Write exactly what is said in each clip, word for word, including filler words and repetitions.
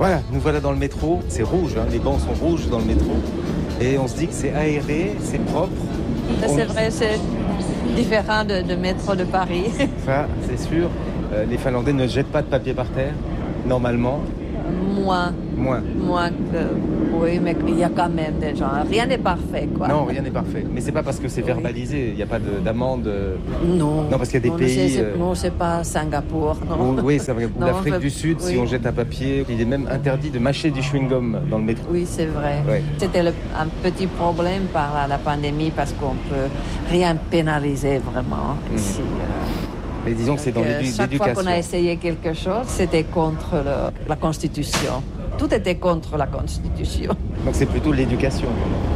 Voilà, nous voilà dans le métro. C'est rouge, hein, les bancs sont rouges dans le métro. Et on se dit que c'est aéré, c'est propre. C'est on... vrai, c'est différent de, de métro de Paris. Ça, c'est sûr. Euh, les Finlandais ne jettent pas de papier par terre, normalement. Moins. Moins. Moins que... Oui, mais il y a quand même des gens. Rien n'est parfait, quoi. Non, rien n'est parfait. Mais c'est pas parce que c'est oui. verbalisé. Il n'y a pas de, d'amende. Non. Non, parce qu'il y a des non, pays... C'est, c'est, non, c'est pas Singapour, non. Où, oui, c'est vrai. Non, L'Afrique fait... du Sud, oui. Si on jette un papier, il est même interdit de mâcher du chewing-gum dans le métro. Oui, c'est vrai. Ouais. C'était le, un petit problème par la, la pandémie parce qu'on peut rien pénaliser vraiment mmh. ici. Mais disons que c'est dans euh, l'édu- chaque l'éducation. Chaque fois qu'on a essayé quelque chose, c'était contre le, la Constitution. Tout était contre la Constitution. Donc c'est plutôt l'éducation.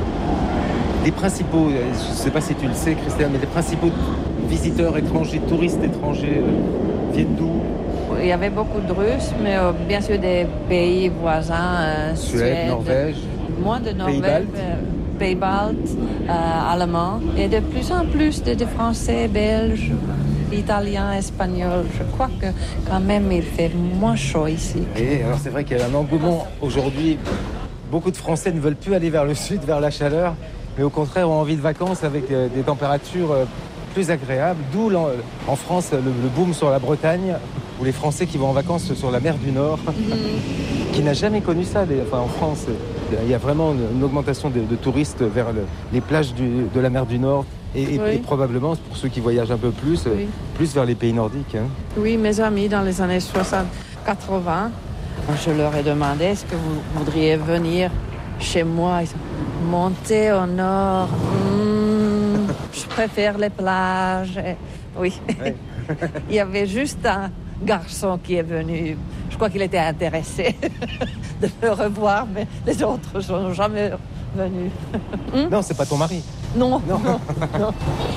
Les principaux, je ne sais pas si tu le sais, Christelle, mais les principaux visiteurs étrangers, touristes étrangers euh, viennent d'où ? Il y avait beaucoup de Russes, mais euh, bien sûr des pays voisins, euh, Suède, Suède, Norvège, moins de Norvège, Pays-Baltes, euh, Pays-Baltes euh, Allemands, et de plus en plus de, de Français, Belges, Italiens, Espagnols. Je crois que quand même il fait moins chaud ici. Et alors c'est vrai qu'il y a un engouement aujourd'hui. Beaucoup de Français ne veulent plus aller vers le sud, vers la chaleur, mais au contraire ont envie de vacances avec euh, des températures euh, plus agréables. D'où en France le, le boom sur la Bretagne, où les Français qui vont en vacances sur la mer du Nord, mmh. qui n'a jamais connu ça. Enfin, en France, il y a vraiment une, une augmentation de, de touristes vers le, les plages du, de la mer du Nord. Et, et, oui. et probablement, pour ceux qui voyagent un peu plus, oui. plus vers les pays nordiques. Hein. Oui, mes amis, dans les années soixante quatre-vingts, je leur ai demandé, est-ce que vous voudriez venir chez moi? Ils ont monté au nord. Mmh, je préfère les plages. Et, oui. Oui. Il y avait juste un garçon qui est venu. Je crois qu'il était intéressé de me revoir, mais les autres ne sont jamais venus. Mmh? Non, c'est pas ton mari. Non, non, non. non.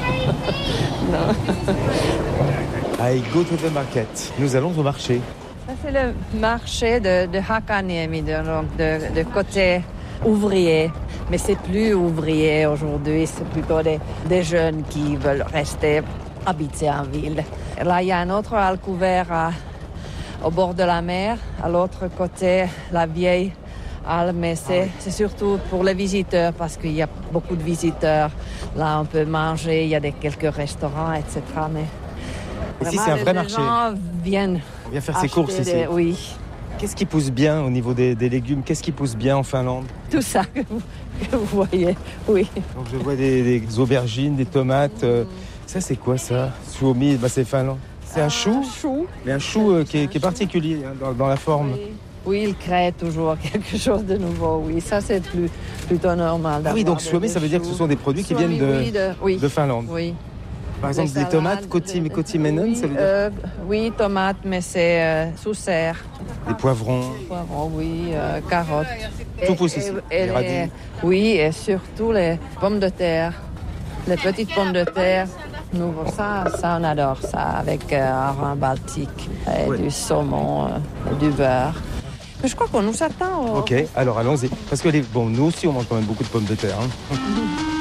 non. I go to the market. Nous allons au marché. Ça, c'est le marché de, de Hakaniemi, de, de, de côté ouvrier. Mais c'est plus ouvrier aujourd'hui, c'est plutôt des, des jeunes qui veulent rester habiter en ville. Et là, il y a un autre hall couvert à, au bord de la mer. À l'autre côté, la vieille halle, mais c'est, ah oui. c'est surtout pour les visiteurs parce qu'il y a beaucoup de visiteurs. Là, on peut manger, il y a des, quelques restaurants, et cetera. Mais ici, c'est un vrai les marché. gens viennent on vient faire ses courses ici. Des, oui. Qu'est-ce qui pousse bien au niveau des, des légumes? Qu'est-ce qui pousse bien en Finlande? Tout ça que vous, que vous voyez, oui. Donc je vois des, des aubergines, des tomates. Mm. Euh, ça, c'est quoi ça? Suomi, bah, c'est finlandais. C'est un chou, un chou. Mais un chou euh, qui, est, qui est particulier hein, dans, dans la forme. Oui. Oui, il crée toujours quelque chose de nouveau, oui. Ça, c'est plus, plutôt normal. Ah oui, donc Suomi, ça veut dire que ce sont des produits qui Suomi, viennent de, oui, de, oui. de Finlande. Oui. Par exemple, des, des tomates, koti, kotimenon, oui, ça veut dire euh, oui, tomates, mais c'est euh, sous serre. Des poivrons. Des poivrons, oui, euh, carottes. Tout pousse ici, et, et les radis. Les, oui, et surtout les pommes de terre. Les petites pommes de terre. Nous, ça, ça, on adore ça, avec euh, un rhum baltique, et ouais. du saumon, euh, du beurre. Mais je crois qu'on nous attend. Au... Ok, alors allons-y. Parce que les... bon, nous aussi, on mange quand même beaucoup de pommes de terre. Hein.